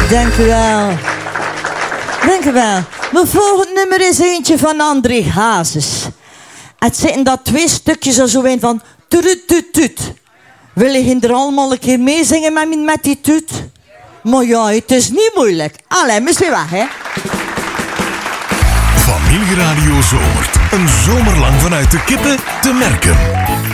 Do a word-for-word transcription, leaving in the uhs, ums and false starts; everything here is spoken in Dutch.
Dank u wel. Dank u wel. Mijn volgende nummer is eentje van André Hazes. Het zitten dat twee stukjes er zo in van tut tut tut. Wil je er allemaal een keer meezingen met, met die tut? Maar ja, het is niet moeilijk. Allee, misschien weg, hè. Familieradio Zomert. Een zomer lang vanuit de kippen te merken.